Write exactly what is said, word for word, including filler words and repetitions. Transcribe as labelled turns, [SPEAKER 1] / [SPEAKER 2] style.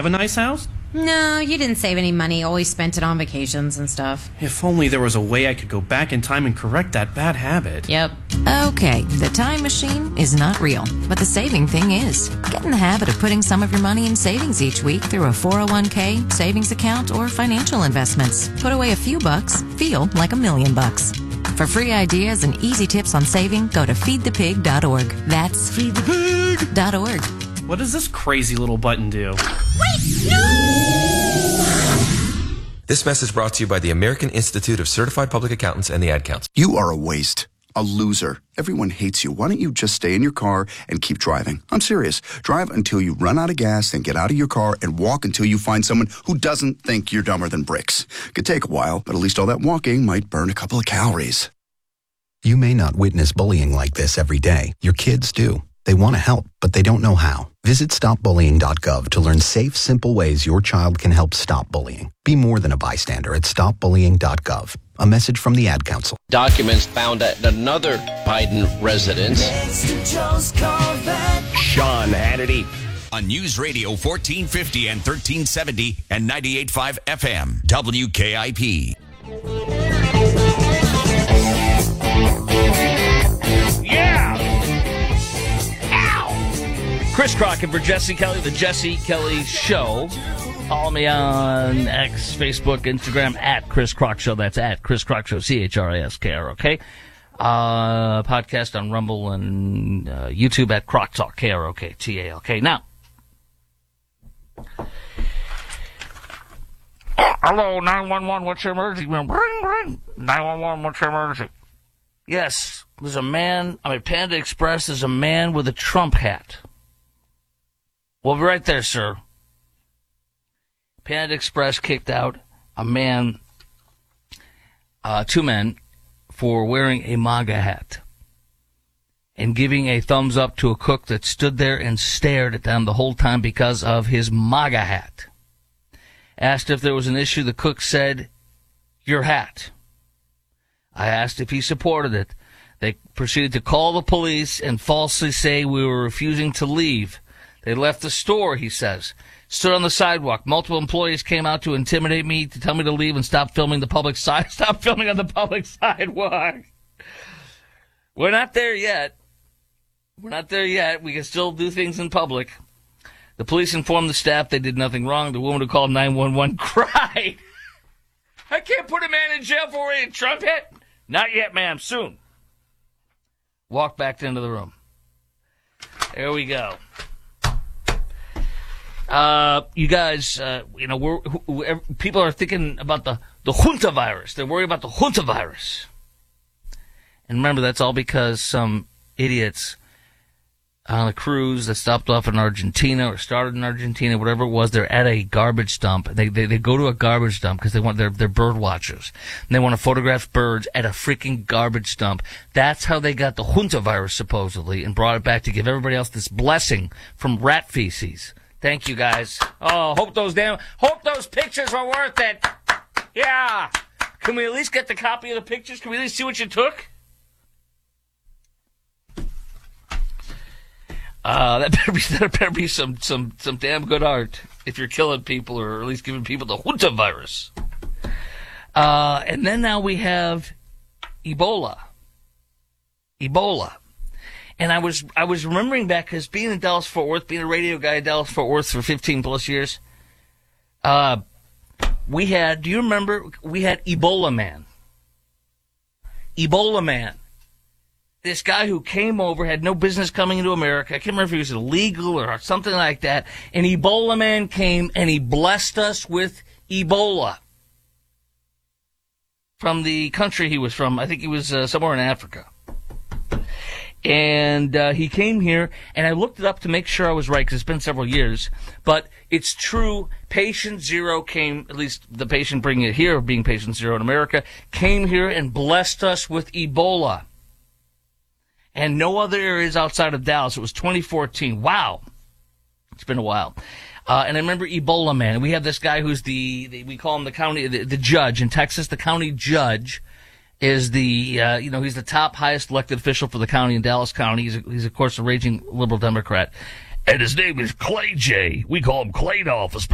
[SPEAKER 1] have a nice house?
[SPEAKER 2] No, you didn't save any money. Always spent it on vacations and stuff.
[SPEAKER 1] If only there was a way I could go back in time and correct that bad habit.
[SPEAKER 2] Yep.
[SPEAKER 3] Okay, the time machine is not real, but the saving thing is. Get in the habit of putting some of your money in savings each week through a four oh one k, savings account, or financial investments. Put away a few bucks, feel like a million bucks. For free ideas and easy tips on saving, go to feed the pig dot org. That's feed the pig dot org.
[SPEAKER 1] What does this crazy little button do?
[SPEAKER 2] Wait, no!
[SPEAKER 4] This message brought to you by the American Institute of Certified Public Accountants and the Ad Council.
[SPEAKER 5] You are a waste. A loser. Everyone hates you. Why don't you just stay in your car and keep driving? I'm serious. Drive until you run out of gas, then get out of your car and walk until you find someone who doesn't think you're dumber than bricks. Could take a while, but at least all that walking might burn a couple of calories.
[SPEAKER 6] You may not witness bullying like this every day. Your kids do. They want to help, but they don't know how. Visit stop bullying dot gov to learn safe, simple ways your child can help stop bullying. Be more than a bystander at stop bullying dot gov. A message from the Ad Council.
[SPEAKER 7] Documents found at another Biden residence.
[SPEAKER 8] Sean Hannity on News Radio fourteen fifty and thirteen seventy and ninety-eight point five F M W K I P.
[SPEAKER 9] Yeah! Ow! Chris Crockett for Jesse Kelly, The Jesse Kelly Show. Follow me on X, Facebook, Instagram, at Chris Crock Show. That's at Chris Crock Show, C H R I S K R O K. Uh, podcast on Rumble and uh, YouTube at Crock Talk, K R O K T A L K. Now, hello, nine one one, what's your emergency? Ring, ring. nine one one, what's your emergency? Yes, there's a man, I mean, Panda Express, there's a man with a Trump hat. We'll be right there, sir. Panda Express kicked out a man, uh, two men, for wearing a MAGA hat and giving a thumbs up to a cook that stood there and stared at them the whole time because of his MAGA hat. Asked if there was an issue, the cook said, your hat. I asked if he supported it. They proceeded to call the police and falsely say we were refusing to leave. They left the store, he says. Stood on the sidewalk. Multiple employees came out to intimidate me, to tell me to leave and stop filming the public side. Stop filming on the public sidewalk. We're not there yet. We're not there yet. We can still do things in public. The police informed the staff they did nothing wrong. The woman who called nine one one cried. I can't put a man in jail for wearing a Trump hat. Not yet, ma'am. Soon. Walked back into the room. There we go. Uh, you guys, uh, you know, we're, we're, people are thinking about the, the Junta virus. They're worried about the Junta virus. And remember, that's all because some idiots on a cruise that stopped off in Argentina or started in Argentina, whatever it was, they're at a garbage dump. They they, they go to a garbage dump because they want they're they're bird watchers. And they want to photograph birds at a freaking garbage dump. That's how they got the Junta virus supposedly and brought it back to give everybody else this blessing from rat feces. Thank you guys. Oh, hope those damn hope those pictures were worth it. Yeah. Can we at least get the copy of the pictures? Can we at least see what you took? Uh, that better be, that better be some, some, some damn good art if you're killing people or at least giving people the Junta virus. Uh, and then now we have Ebola. Ebola. And I was, I was remembering back, because being in Dallas-Fort Worth, being a radio guy in Dallas-Fort Worth for fifteen plus years, uh, we had, do you remember, we had Ebola Man. Ebola Man. This guy who came over, had no business coming into America. I can't remember if he was illegal or something like that. And Ebola Man came and he blessed us with Ebola. From the country he was from. I think he was uh, somewhere in Africa. And uh, he came here, and I looked it up to make sure I was right, because it's been several years. But it's true, patient zero came, at least the patient bringing it here, being patient zero in America, came here and blessed us with Ebola. And no other areas outside of Dallas. It was twenty fourteen. Wow. It's been a while. Uh, and I remember Ebola Man. We have this guy who's the, the we call him the county, the, the judge in Texas. The county judge is the, uh, you know, he's the top highest elected official for the county in Dallas County. He's, a, he's of course, a raging liberal Democrat. And his name is Clay J. We call him Claydolph,